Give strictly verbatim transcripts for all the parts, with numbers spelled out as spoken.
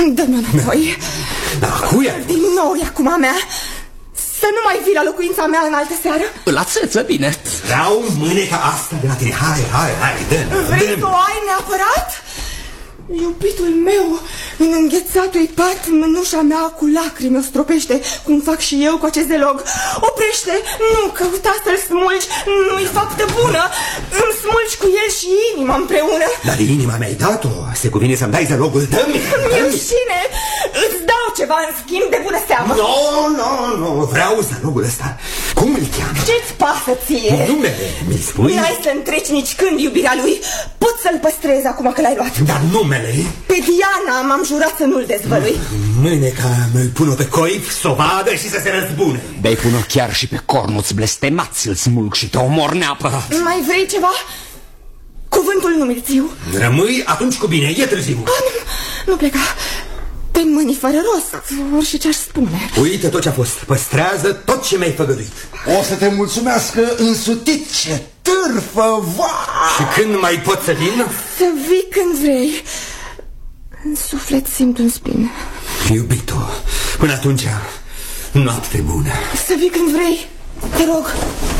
Dă-mi înapoi. Da, cu ea? Din nou e acum a mea. Să nu mai vii la locuința mea în altă seară. La țăță, bine. Vreau mâneca asta de la tine. Hai, hai, hai, dă-mi. Vrei să o ai neapărat? Iubitul meu, în înghețatul-i pat, mânușa mea cu lacrimi o stropește, cum fac și eu cu acest delog. Oprește, nu căuta să-l smulgi, nu-i faptă bună. Îmi smulgi cu el și inima împreună. Dar inima mi-ai dat-o, se cuvine să-mi dai zelogul. Dă-mi, Mi-e rușine, îți dau ceva în schimb de bună seamă. Nu, nu, nu, vreau zelogul ăsta. Cum îl cheamă? Ce-ți pasă ție? Numele, mi-l spui? N-ai să întreci nici când iubirea lui. Pot să-l păstrez acum că l-ai luat. Dar numele? Pe Diana m-am jurat să nu-l dezvălui. Mâneca mi-l pun-o pe coip, s-o vadă și să se răzbune. De-ai pun-o chiar și pe cornuț blestemat, ți-l smulg și te omor neapărat. Mai vrei ceva? Cuvântul nu mi-l țiu. Rămâi atunci cu bine, e târziu. A, nu, nu pleca. Te mâni fără rost, orice ce-aș spune. Uite tot ce-a fost, păstrează tot ce mi-ai făgăduit. O să te mulțumească însutit, ce târfă, va! Și când mai pot să vin? Să vii când vrei. În suflet simt un spin. Iubito, până atunci, noapte bună. Să vii când vrei, te rog.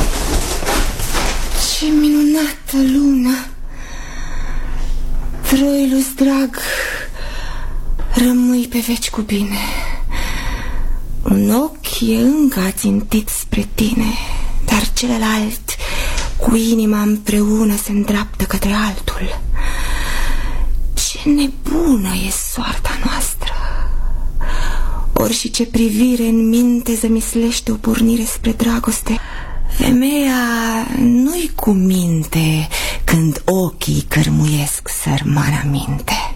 Ce minunată lună. Troilus drag, rămâi pe veci cu bine. Un ochi e încă ațintit spre tine, dar celălalt cu inima împreună se îndreaptă către altul. Ce nebună e soarta noastră. Ori și ce privire în minte zămislește o pornire spre dragoste. Femeia nu-i cu minte când ochii cărmuiesc sărmana minte.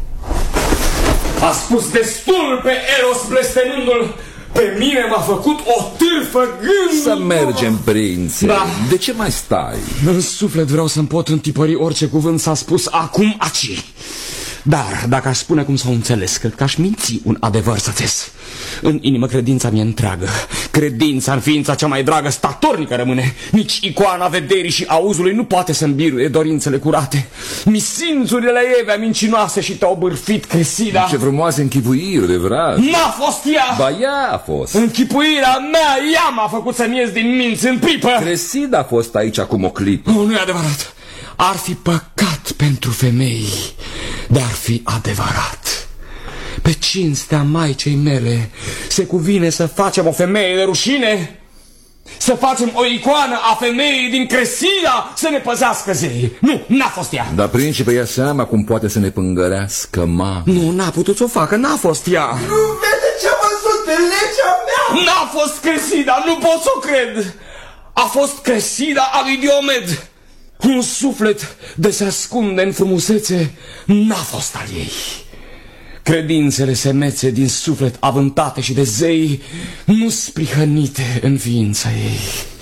A spus destul pe Eros blestemându-l. Pe mine m-a făcut o târfă gând. Să mergem, prințe. Da. De ce mai stai? În suflet vreau să-mi pot întipări orice cuvânt s-a spus acum aci. Dar dacă aș spune cum s-au înțeles, cred că aș minți un adevăr să țes. În inimă credința mi-e întreagă. Credința în ființa cea mai dragă statornică rămâne. Nici icoana vederii și auzului nu poate să îmbiruie dorințele curate. Misințurile Evea mincinoase și te-au bârfit, Cresida. Ce frumoase închipuiri de vraj. N-a fost ea! Ba ea a fost. Închipuirea mea, ea m-a făcut să-mi ies din minți în pripă. Cresida a fost aici acum o clipă. Nu, nu e adevărat. Ar fi păcat pentru femei, dar ar fi adevărat. Pe cinstea maicei mele se cuvine să facem o femeie de rușine? Să facem o icoană a femeii din Cresida să ne păzească zeii? Nu, n-a fost ea. Dar principe ia seama cum poate să ne pângărească ma. Nu, n-a putut să o facă, n-a fost ea. Nu vede ce-a văzut pe legea mea? N-a fost Cresida, nu pot să o cred. A fost Cresida a lui Diomed. Un suflet de se ascunde în frumusețe n-a fost al ei. Credințele semețe din suflet avântate și de zei nu sprihănite în ființa ei.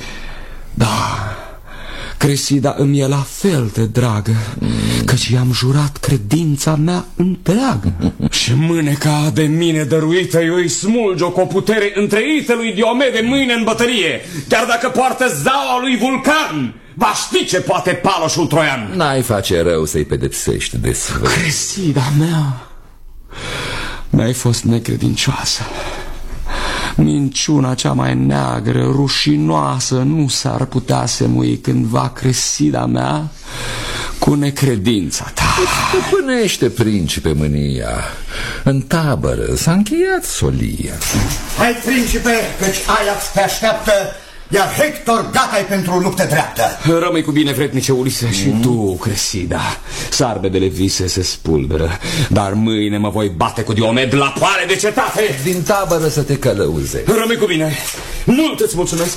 Da, Cresida îmi e la fel de dragă, căci i-am jurat credința mea întreagă. Și mâneca de mine dăruită eu îi smulge-o cu o putere întreită lui Diomede mâine în bătărie, chiar dacă poartă zaua lui Vulcan. Va ști ce poate paloșul troian. N-ai face rău să-i pedepsești de sfânt. Cresida mea, mi-ai fost necredincioasă. Minciuna cea mai neagră, rușinoasă, nu s-ar putea semui cândva, Cresida mea, cu necredința ta. Stăpânește, principe, mânia. În tabără s-a încheiat solia. Hai, principe, căci Ajax te așteaptă, iar Hector gata-i pentru o luptă dreaptă. Rămâi cu bine, vretnice Ulise, mm. și tu, Cresida. Sarbedele vise se spulberă, dar mâine mă voi bate cu Diomed la poale de cetate. Din tabără să te călăuze. Rămâi cu bine. Mult îți mulțumesc.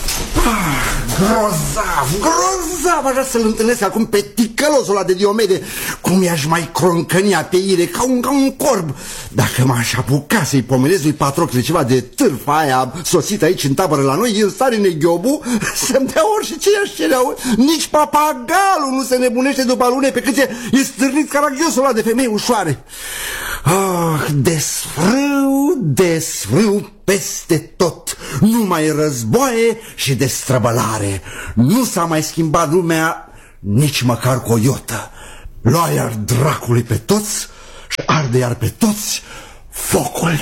Ah, grozav, grozav. Aș vrea să-l întâlnesc acum pe ticălosul ăla de Diomede. Cum i-aș mai croncănia pe ire ca un, ca un corb. Dacă m-aș apuca să-i pomenez lui Patrocle ceva de târfa aia sosită aici în tabără la noi, el stare negheobu să-mi dea orice ce i-aș cerea. Nici papagalul nu se nebunește după alune pe cât e, e stârnit caragiosul ăla de femei ușoare. Ah, desfrâu, desfrâu peste tot. Numai războaie și destrăbălare. Nu s-a mai schimbat lumea nici măcar cu o iotă. Lua iar dracului pe toți și arde iar pe toți focul.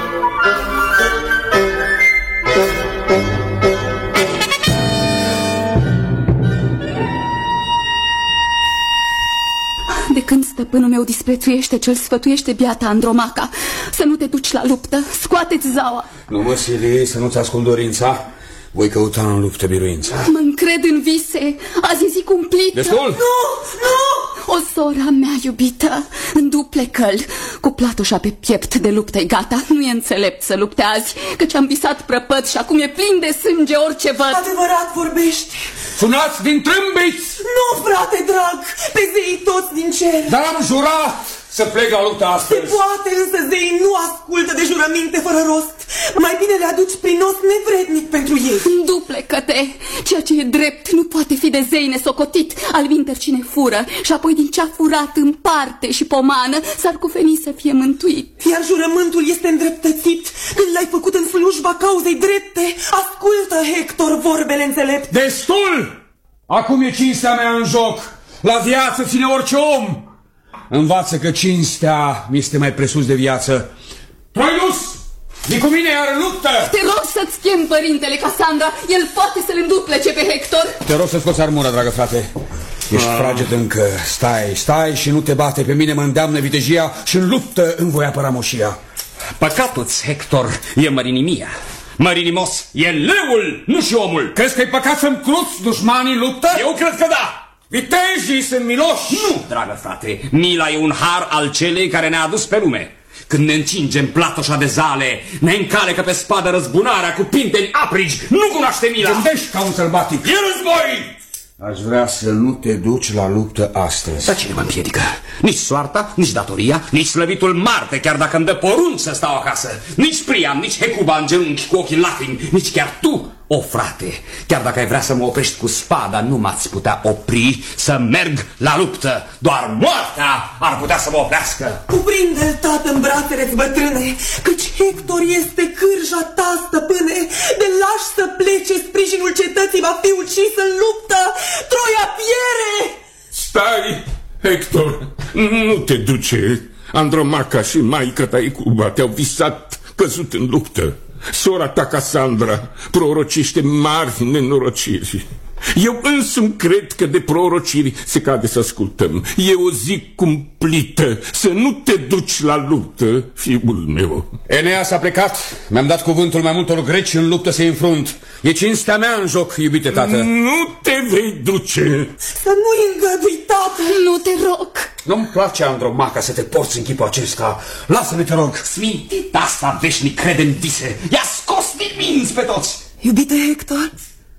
De când stăpânul meu disprețuiește ce-l sfătuiește biata Andromaca, să nu te duci la luptă, scoate-ți zaua. Nu mă sili să nu-ți ascult dorința. Voi căuta în luptă biruința. Mă încred în vise, azi e zi cumplită. Destul? Nu, nu! O sora mea iubită, în duple căl, cu platoșa pe piept de luptă-i gata. Nu e înțelept să lupte azi, căci am visat prăpăt și acum e plin de sânge orice văd. Adevărat vorbești. Sunați din trâmbiți! Nu, frate drag, pe zeii toți din cer. Dar am jurat să plec la luptă astăzi. Se poate, însă zeii nu ascultă de jurăminte fără rost. Mai bine le aduci prin os nevrednic pentru ei. Duplecă-te! Ceea ce e drept nu poate fi de zei nesocotit. Alminter cine fură și apoi din ce-a furat în parte și pomană s-ar cufeni să fie mântuit. Iar jurământul este îndreptățit când l-ai făcut în slujba cauzei drepte. Ascultă, Hector, vorbele înțelepte. Destul! Acum e cinstea mea în joc. La viață ține orice om. Învață că cinstea mi este mai presus de viață. Troilus, vii cu mine iar în luptă! Te rog să-ți chem părintele Casandra, el poate să-l înduplece pe Hector. Te rog să scoți armura, dragă frate. Ești ah. fraged încă. Stai, stai și nu te bate. Pe mine mă îndeamnă vitejia și în luptă îmi voi apăra moșia. Păcatul-ți, Hector, e mărinimia. Mărinimos e leul, nu și omul. Crezi că-i păcat să-mi cruți dușmanii în luptă? Eu cred că da. Vitejii sunt miloși. Nu, dragă frate, mila e un har al celei care ne-a adus pe lume. Când ne încingem platoșa de zale, ne încalecă pe spadă răzbunarea cu pinteni aprigi. Nu cunoaște mila. Gândești ca un sălbatic. E război! Aș vrea să nu te duci la luptă astăzi. Dar cine mă împiedică? Nici soarta, nici datoria, nici slăvitul Marte, chiar dacă îmi dă porunci să stau acasă. Nici Priam, nici Hecuba în genunchi cu ochii lacrimi, nici chiar tu, o frate. Chiar dacă ai vrea să mă oprești cu spada, nu m-ați putea opri să merg la luptă. Doar moartea ar putea să mă oprească. Cuprinde-l, tată, în brațele-ți bătrâne, căci Hector este cârja ta, stăpâne. De lași să plece, sprijinul cetății va fi ucis în luptă. Troia piere! Stai, Hector, nu te duce. Andromaca și maica ta Hecuba te-au visat căzut în luptă. Sora ta Casandra prorocește mari nenorociri. Eu însumi cred că de prorociri se cade să ascultăm. E o zi cumplită, să nu te duci la luptă, fiul meu. Eneas a plecat, mi-am dat cuvântul mai multor greci în luptă să-i înfrunt. E cinstea mea în joc, iubite tată. Nu te vei duce. Să nu-i îngădui, tată. Nu te rog. Nu-mi place, Andromaca, să te porți în chipul acesta. Lasă-ne, te rog. Smintit asta veșnic crede în vise. I-a scos din minți pe toți. Iubite Hector,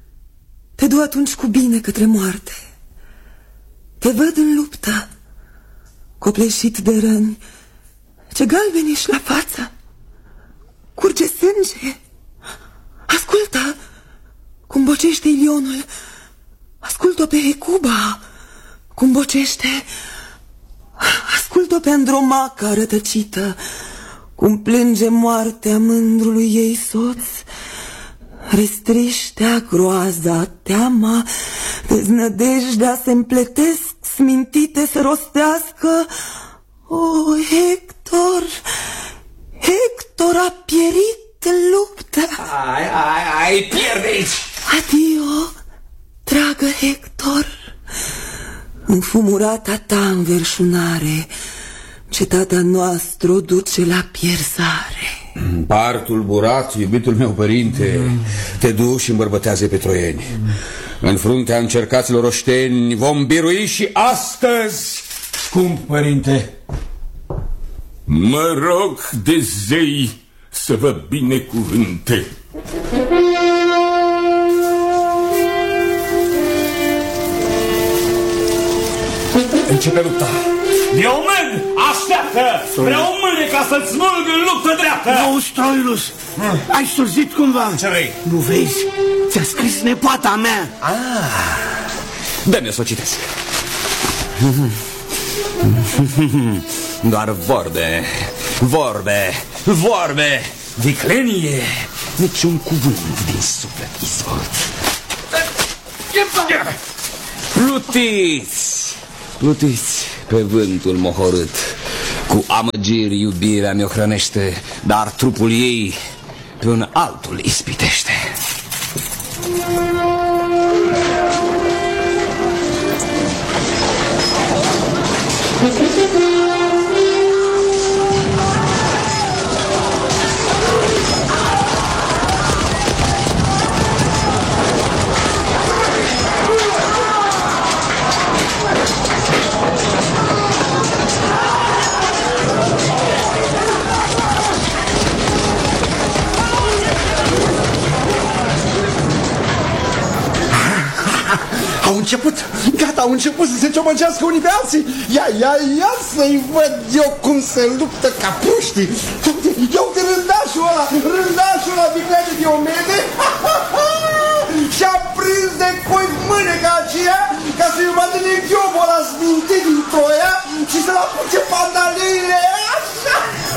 te du atunci cu bine către moarte. Te văd în luptă, copleșit de răni. Ce galben ești la față. Curge sânge. Ascultă cum bocește Ilionul. Ascultă pe Hecuba cum bocește. Ascultă pe Andromaca rătăcită cum plânge moartea mândrului ei soț. Restriștea, groaza, teama, deznădejdea se împletesc, smintite să rostească. O, Hector, Hector a pierit în luptă. Ai, ai, ai, pierde aici. Adio, dragă Hector, înfumurata ta înverșunare, cetatea noastră o duce la pierzare. Par tulburat, iubitul meu părinte. mm. Te duci și îmbărbătează pe troieni. mm. În fruntea încercaților oșteni vom birui și astăzi, scump părinte. Mă rog de zei să vă binecuvânte. Începe lupta. Diomed, așteaptă! Vreau mâine ca să-ți smulg în luptă dreaptă! Nu, Troilus, hmm. ai surzit cumva. Ce vrei? Nu vezi? Ți-a scris nepoata mea. Ah, dă-mi-o să o citesc. Doar vorbe, vorbe, vorbe, viclenie, niciun cuvânt din suflet izvort. Plutiți, plutiți pe vântul mohorât, Cu amăgiri iubirea mi-o hrănește, dar trupul ei pe un altul ispitește. Au început, gata, au început să se ciomăgească unii pe alții. Ia, ia, ia să-i văd eu cum se luptă ca puștii. Ia uite rândașul ăla, rândașul ăla, Vicleane Diomede. Și-a prins de coif mâneca aceea ca să-i vadă neghiobul ăla smintit din Troia și să-l apuce pandaleile așa.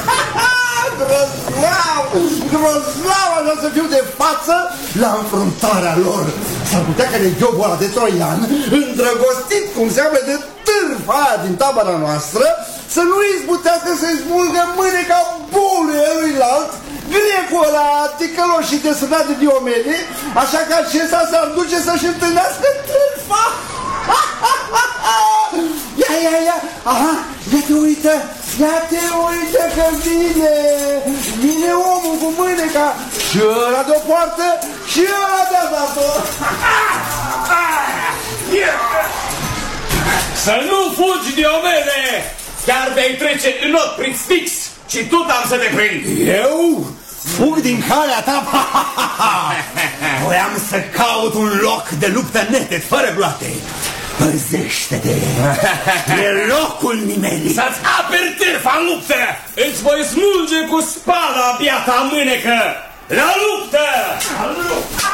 Grozav, grozav, așa să fiu de față la înfruntarea lor. S-ar putea că neghiobul ăla de troian, îndrăgostit cum seamnă de târfa aia din tabăra noastră, să nu izbutească să-i smulgă mâneca bului eluilalt, grecul ăla ticălos și desfrânat de Diomede, așa că acesta s-ar duce să-și întâlnească târfa. Ia, ia, ia, aha, ia te uită, ia te uită că vine, vine omul cu mâneca, și ăla de-o poartă, și ăla de-a dat-o. Să nu fugi, Diomede, chiar vei trece în not prin Styx și tu am să te prind. Eu? Fug din calea ta? Voiam să caut un loc de luptă neted, fără gloate. Păzește-te! E locul nimerii! Să-ți aperi târfa în luptă! Îți voi smulge cu spada biata mânecă! La luptă! La luptă!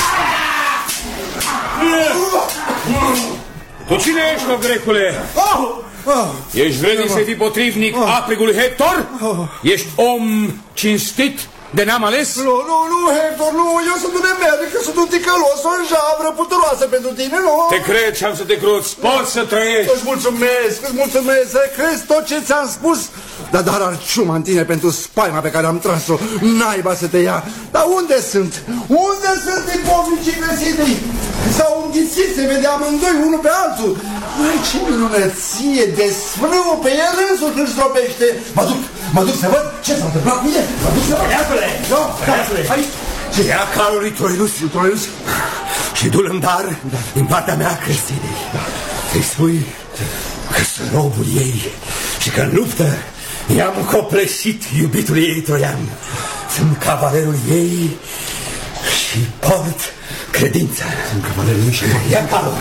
Tu cine ești, o grecule? Ești vrednic să fii potrivnic aprigului Hector? Ești om cinstit? De n-am ales? Nu, nu, nu, Hector, nu, eu sunt un emeric, sunt un ticălos, o javră puturoasă pentru tine, nu? Te cred și am să te cruți, poți să trăiești. Îți mulțumesc, îți mulțumesc, să crezi tot ce ți-am spus. Dar dar arciuma în tine pentru spaima pe care am tras-o, naiba să te ia. Dar unde sunt? Unde sunt ipovnicii găsitei? S-au înghițit, se vedea amândoi unul pe altul. Mai ce minunăție, desfrâu pe el însuși îl stropește. Mă duc, mă duc să văd ce s-a întâmplat cu el. Mă duc să văd. Băiatule! Da, Băiatule! hai! Ce era calul lui Troilus? Troilus? Și du-l în dar din partea mea Cristinei. Să-i spui că sunt robul ei și că în luptă i-am copleșit iubitul ei Troian. Sunt cavalerul ei și port credința. Sunt cavalerul ei și port. Ia calul!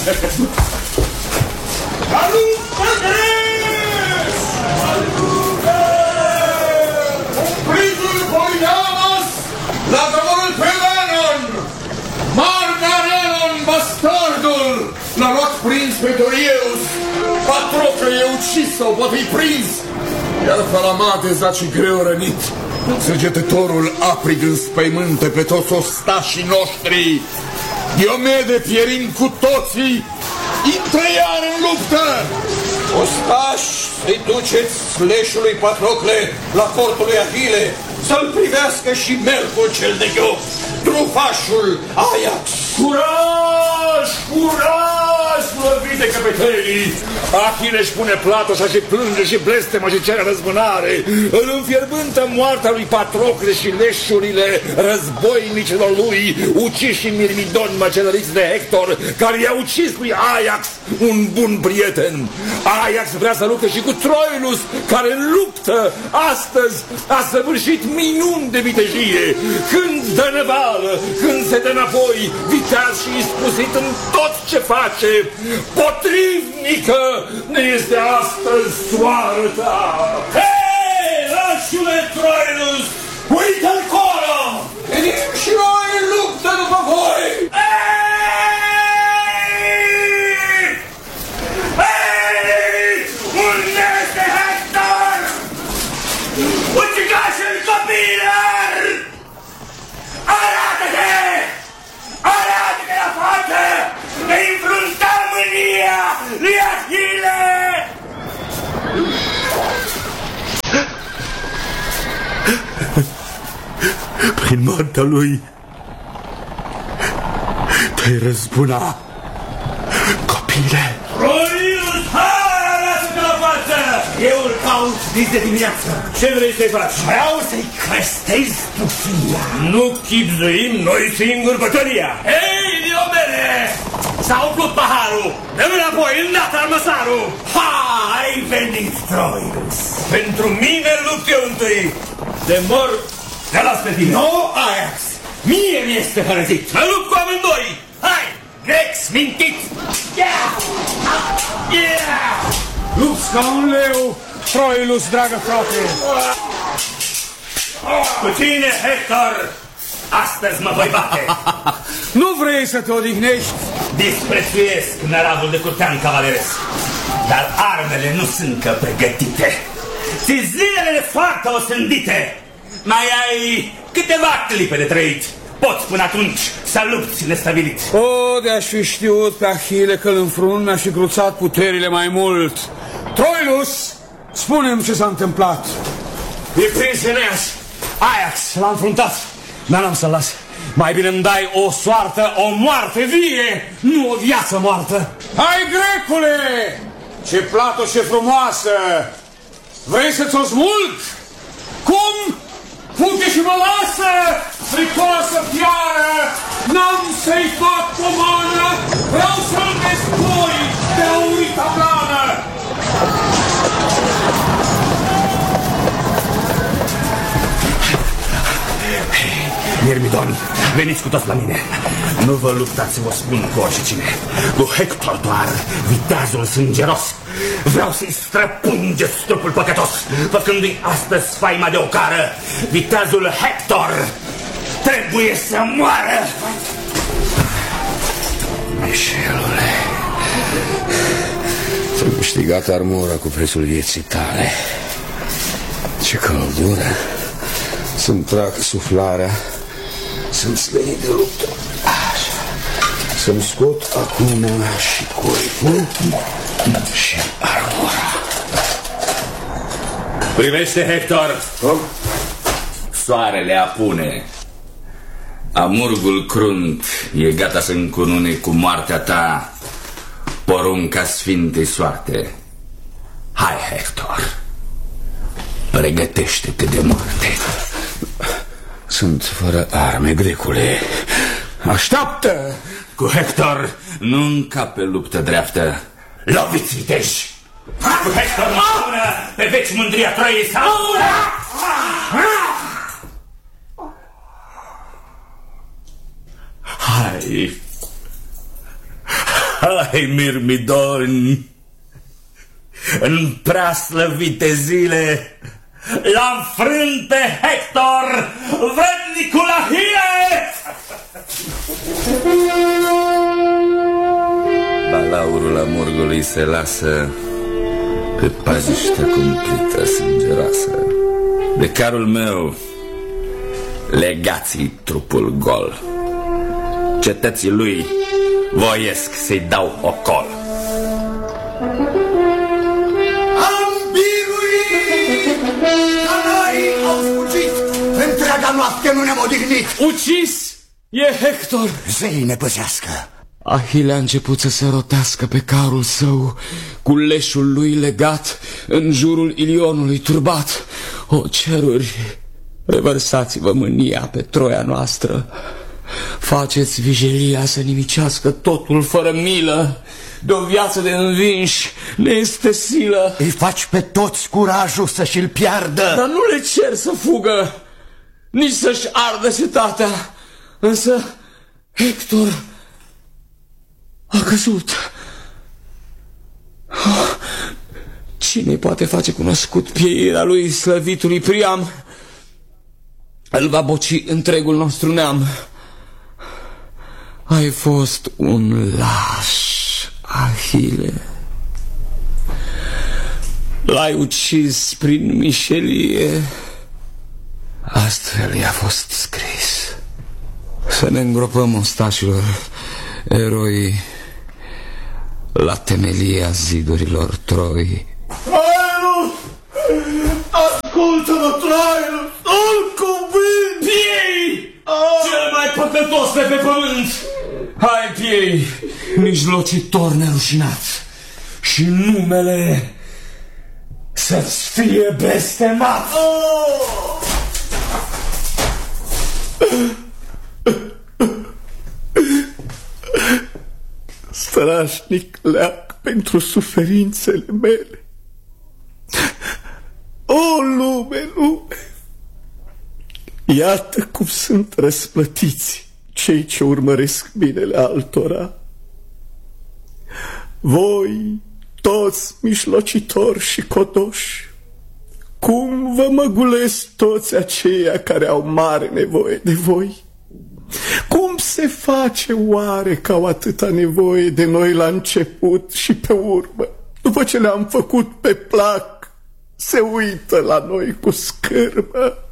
La drumul pe Venon! Margarenon, bastardul! L-a luat prins pe Dorieus! Patrocle e ucis-o, poate fi prins! Iar Falamate zaci greu rănit. Săgetătorul aprig înspăimântă pe toți ostașii noștri. Diomede pierim cu toții. Intră iar în luptă! Ostași, să-i duceți leșului Patrocle la portul lui Ahile, să-l privească și Mercur cel de gheop, trufașul Ajax. Curaj! Curaj, slăvite căpetenii! Ahile își pune plată așa și plânge și blestemă și cere răzbunare. În înfierbântă moartea lui Patrocle și leșurile războinicilor lui, uciși și mirmidoni măcelăriți de Hector, care i-a ucis lui Ajax, un bun prieten. Ajax vrea să lupte și cu Troilus, care în luptă astăzi a săvârșit minuni de vitejie. Când dă năvală, când se dă înapoi, viteaz și iscusit în tot ce face, potrivnică ne este astăzi soarta. Hei, lașule Troilus, uite-l colo! Venim și noi în luptă după voi! Hei! Hei! Unde este Hector? Ucigașul copilor! Arată-te! Arată-te la față! Ne înfruntăm mânia lui Ahile! Prin moartea lui te-ai răzbuna, copile. Troius, hai, arată-te la față! Eu îl caut dis de dimineață. Ce vrei să-i faci? Vreau să-i crestez stufia. Nu chipzuim noi singuri bătălia. Hei, Diomede! S-a umplut paharul! Dă-mi înapoi, îndată armăsarul! Ha, ai venit, Troius! Pentru mine lupt eu întâi! De mor, te las pe tine! Nu, Ajax! Mie mi-este hărăzit! Mă lupt cu amândoi! Hai, grec smintit! Yeah! Yeah! Lupți ca un leu, Troilus, dragă frate! Cu tine, Hector! Astăzi mă voi bate! Nu vrei să te odihnești? Disprețuiesc năravul de curtean cavaleresc, dar armele nu sunt încă pregătite. Ți zilele foarte osândite. Mai ai câteva clipe de trăit. Poți până atunci să lupți nestabilit. O, de-aș fi știut pe Ahile că-l înfrun mi-aș fi cruțat puterile mai mult. Troilus, spune-mi ce s-a întâmplat. E prins Eneas. Ajax l-a înfruntat, dar n-am să-l las. Mai bine îmi dai o soartă, o moarte vie, nu o viață moartă. Hai, grecule! Ce plată și frumoasă! Vrei să ți-o smulg? Cum? Fute și mă lasă! Fricoasă fiară! N-am să-i fac pomană! Vreau să-l despoi de aurita blană! Mirmidon, veniți cu toți la mine. Nu vă luptați, vă spun, cu oricine. Cu Hector doar, viteazul sângeros. Vreau să-i străpungeți trupul păcătos, făcându-i astăzi faima de ocară. Viteazul Hector trebuie să moară. Mișelule, ți-am câștigat armura cu prețul vieții tale. Ce căldură! Să-mi trag suflarea, să-mi svenit de luptă. Așa. Să-mi scot acum și corpul și armura. Privește, Hector! Oh? Soarele apune. Amurgul crunt e gata să încunune cu moartea ta porunca sfintei soarte. Hai, Hector, pregătește-te de moarte. Sunt fără arme, grecule. Așteaptă! Cu Hector nu încape luptă dreaptă. Loviți, viteji! Cu Hector mă pună pe veci mândria Troiei sau... Hai! Hai, Mirmidon! În prea slăvite zile l-am frânt pe Hector, vrednicul Ahile! Balaurul amurgului se lasă pe pajiște cumplită sângeroasă. De carul meu legați-i trupul gol. Cetății lui voiesc să-i dau ocol. Am biruit! Canarii au fugit! Întreaga noapte nu ne-am odihnit! Ucis e Hector! Zei ne păzească! Ahile a început să se rotească pe carul său, cu leșul lui legat, în jurul Ilionului turbat. O ceruri, revărsați-vă mânia pe Troia noastră. Faceți vigilia să nimicească totul fără milă. De o viață de învinși ne este silă. Îi faci pe toți curajul să-și-l piardă. Dar nu le cer să fugă, nici să-și ardă cetatea. Însă Hector a căzut. Oh, cine poate face cunoscut pieirea lui slăvitului Priam? Îl va boci întregul nostru neam. Ai fost un laș, Ahile. L-ai ucis prin mișelie. Astfel i-a fost scris. Să ne îngropăm, ostașilor, eroi, la temelia zidurilor Troi. Troilu! Ascultă-mă, Troilu! Îl cuvânt! Piei! pământ. Hai pe ei, mijlocitor nerușinat, și numele să-ți fie blestemat. Strașnic leac pentru suferințele mele. O, lume, lume! Iată cum sunt răsplătiți cei ce urmăresc binele altora. Voi, toți mijlocitori și codoși, cum vă măgulesc toți aceia care au mare nevoie de voi? Cum se face oare că au atâta nevoie de noi la început și pe urmă, după ce le-am făcut pe plac, se uită la noi cu scârbă?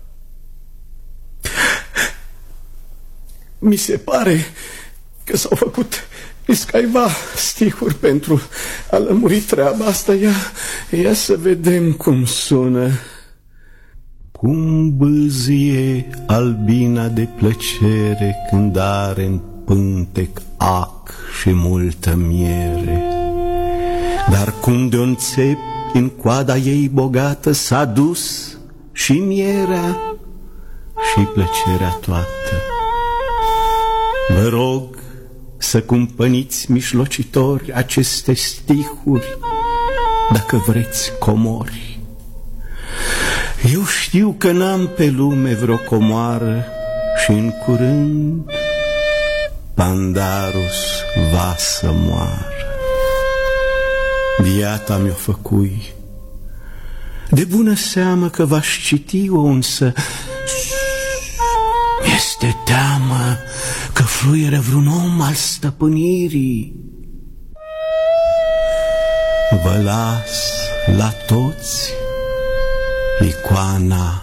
Mi se pare că s-au făcut iscaiva stihuri pentru a lămuri treaba asta. Ia, ia să vedem cum sună. Cum bâzie albina de plăcere când are în pântec ac și multă miere, dar cum de-un țep în coada ei bogată s-a dus și mierea și plăcerea toată. Vă rog să cumpăniți mijlocitori aceste stihuri, dacă vreți comori. Eu știu că n-am pe lume vreo comoară și în curând Pandarus va să moară. Viața mi-o făcui, de bună seamă că v-aș citi-o, însă este teamă că fluieră vreun om al stăpânirii. Vă las la toți icoana